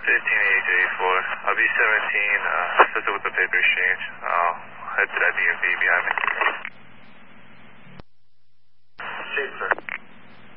1884. I'll be 17, assisted with the paper exchange. I'll head to that DMV behind me.